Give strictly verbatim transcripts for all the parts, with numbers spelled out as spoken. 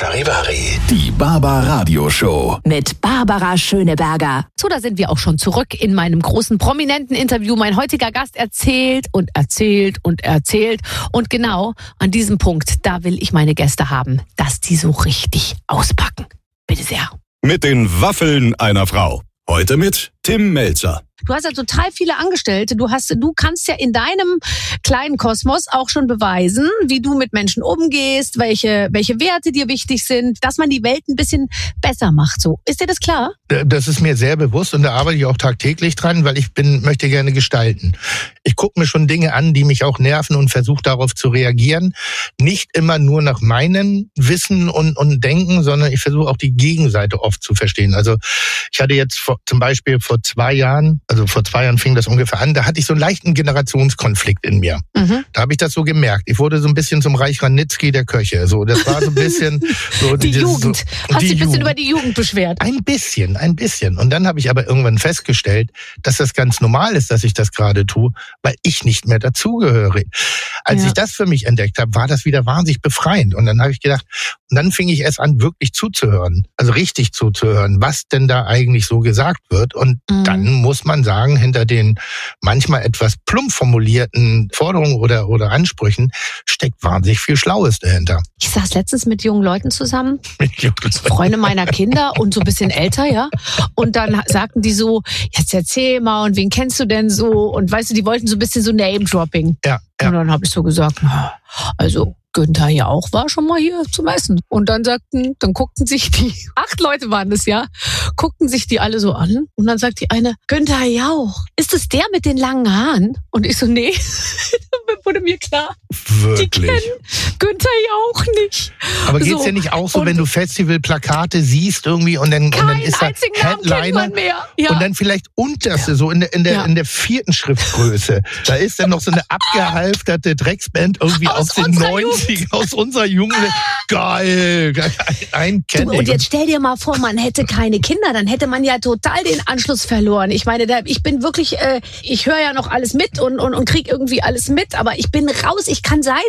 Charivari. Die Barbara-Radio-Show. Mit Barbara Schöneberger. So, da sind wir auch schon zurück in meinem großen prominenten Interview. Mein heutiger Gast erzählt und erzählt und erzählt. Und genau an diesem Punkt, da will ich meine Gäste haben, dass die so richtig auspacken. Bitte sehr. Mit den Waffeln einer Frau. Heute mit Tim Melzer. Du hast ja total viele Angestellte. Du hast, du kannst ja in deinem kleinen Kosmos auch schon beweisen, wie du mit Menschen umgehst, welche, welche Werte dir wichtig sind, dass man die Welt ein bisschen besser macht. So, ist dir das klar? Das ist mir sehr bewusst und da arbeite ich auch tagtäglich dran, weil ich bin, möchte gerne gestalten. Ich gucke mir schon Dinge an, die mich auch nerven und versuche darauf zu reagieren. Nicht immer nur nach meinem Wissen und, und Denken, sondern ich versuche auch die Gegenseite oft zu verstehen. Also ich hatte jetzt vor, zum Beispiel vor zwei Jahren, also vor zwei Jahren fing das ungefähr an, da hatte ich so einen leichten Generationskonflikt in mir. Mhm. Da habe ich das so gemerkt. Ich wurde so ein bisschen zum Reich Ranitzky der Köche. So, das war so ein bisschen so die, die Jugend. So, Hast dich ein bisschen Jugend. über die Jugend beschwert? Ein bisschen, ein bisschen. Und dann habe ich aber irgendwann festgestellt, dass das ganz normal ist, dass ich das gerade tue, weil ich nicht mehr dazugehöre. Als ja. ich das für mich entdeckt habe, war das wieder wahnsinnig befreiend. Und dann habe ich gedacht, und dann fing ich erst an, wirklich zuzuhören. Also richtig zuzuhören, was denn da eigentlich so gesagt wird. Und mhm. dann muss man sagen, hinter den manchmal etwas plump formulierten Forderungen oder, oder Ansprüchen steckt wahnsinnig viel Schlaues dahinter. Ich saß letztens mit jungen Leuten zusammen, mit jungen Leuten. Freunde meiner Kinder und so ein bisschen älter, ja. Und dann sagten die so, jetzt erzähl mal, und wen kennst du denn so? Und weißt du, die wollten so ein bisschen so Name-Dropping. Ja, ja. Und dann habe ich so gesagt, also Günther Jauch war schon mal hier zum Essen. Und dann sagten, dann guckten sich die, acht Leute waren das, ja, guckten sich die alle so an. Und dann sagt die eine, Günther Jauch, ist es der mit den langen Haaren? Und ich so, nee, dann wurde mir klar, wirklich? Die kennen Günther Jauch nicht. Aber geht's so. dir nicht auch so, wenn du Festivalplakate siehst irgendwie und dann, und dann ist da Headliner mehr. Ja. Und dann vielleicht unterste, ja. so in der, in der, ja. in der vierten Schriftgröße. Da ist dann noch so eine abgehalfterte Drecksband irgendwie aus, aus den neunzigern. Aus unserer Jugend. Geil. Ein du, Und jetzt stell dir mal vor, man hätte keine Kinder, dann hätte man ja total den Anschluss verloren. Ich meine, da, ich bin wirklich, äh, ich höre ja noch alles mit und, und, und krieg irgendwie alles mit, aber ich bin raus. Ich kann seit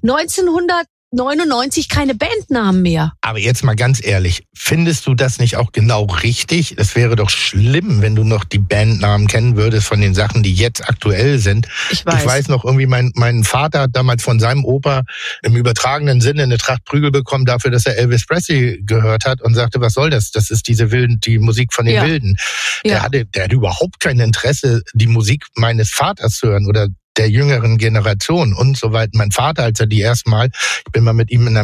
neunzehnhundertneunundneunzig keine Bandnamen mehr. Aber jetzt mal ganz ehrlich, findest du das nicht auch genau richtig? Es wäre doch schlimm, wenn du noch die Bandnamen kennen würdest von den Sachen, die jetzt aktuell sind. Ich weiß, ich weiß noch irgendwie, mein, mein Vater hat damals von seinem Opa im übertragenen Sinne eine Tracht Prügel bekommen dafür, dass er Elvis Presley gehört hat und sagte, was soll das? Das ist diese Wilden, die Musik von den ja. Wilden. Der, ja. hatte, der hatte überhaupt kein Interesse, die Musik meines Vaters zu hören oder der jüngeren Generation und so weiter. Mein Vater, als er die erste Mal, ich bin mal mit ihm in einer